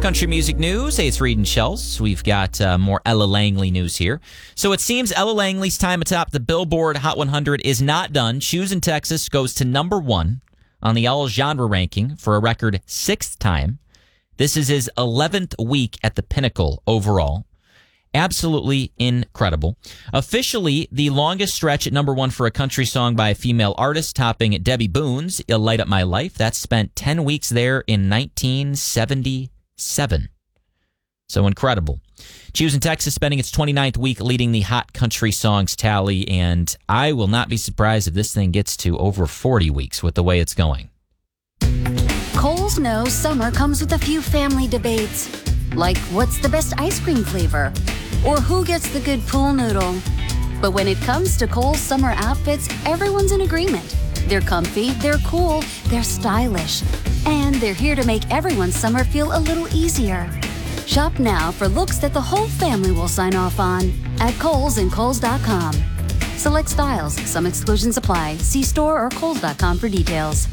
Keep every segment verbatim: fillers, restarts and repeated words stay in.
Country music news. Hey, it's Reed and Shells. We've got uh, more Ella Langley news here. So it seems Ella Langley's time atop the Billboard Hot one hundred is not done. Shoes in Texas goes to number one on the all genre ranking for a record sixth time. This is his eleventh week at the pinnacle overall. Absolutely incredible. Officially, the longest stretch at number one for a country song by a female artist, topping Debbie Boone's "You'll Light Up My Life." That spent ten weeks there in nineteen seventy-seven. So incredible. Shoes in Texas spending its twenty-ninth week leading the Hot Country Songs tally, and I will not be surprised if this thing gets to over forty weeks with the way it's going. Kohl's knows summer comes with a few family debates, like what's the best ice cream flavor, or who gets the good pool noodle. But when it comes to Kohl's summer outfits, everyone's in agreement. They're comfy, they're cool, they're stylish, and they're here to make everyone's summer feel a little easier. Shop now for looks that the whole family will sign off on at Kohl's and Kohl's dot com. Select styles, some exclusions apply. See store or Kohl's dot com for details.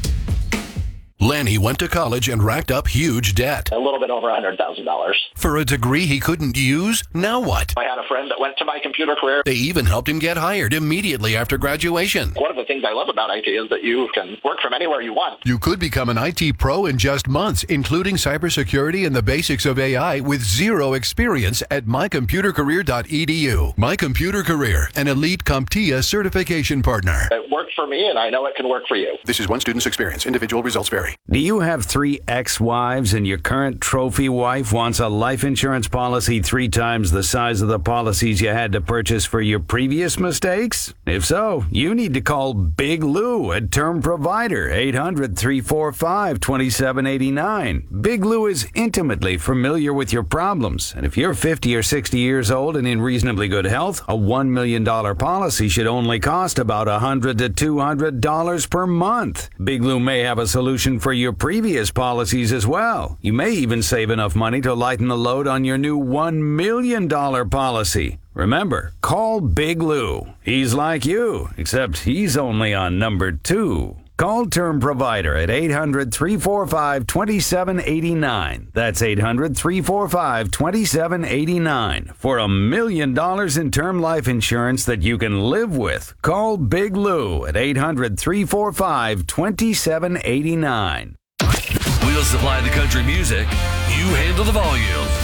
Lanny went to college and racked up huge debt. A little bit over one hundred thousand dollars. For a degree he couldn't use? Now what? I had a friend that went to My Computer Career. They even helped him get hired immediately after graduation. One of the things I love about I T is that you can work from anywhere you want. You could become an I T pro in just months, including cybersecurity and the basics of A I with zero experience at my computer career dot e d u. My Computer Career, an elite CompTIA certification partner. It worked for me, and I know it can work for you. This is one student's experience. Individual results vary. Do you have three ex-wives and your current trophy wife wants a life insurance policy three times the size of the policies you had to purchase for your previous mistakes? If so, you need to call Big Lou at Term Provider, eight hundred, three four five, two seven eight nine. Big Lou is intimately familiar with your problems, and if you're fifty or sixty years old and in reasonably good health, a one million dollars policy should only cost about one hundred to two hundred dollars per month. Big Lou may have a solution for your previous policies as well. You may even save enough money to lighten the load on your new one million dollars policy. Remember, call Big Lou. He's like you, except he's only on number two. Call Term Provider at eight hundred, three four five, two seven eight nine. That's eight hundred, three four five, two seven eight nine. For a million dollars in term life insurance that you can live with, call Big Lou at eight hundred, three four five, two seven eight nine. We'll supply the country music. You handle the volume.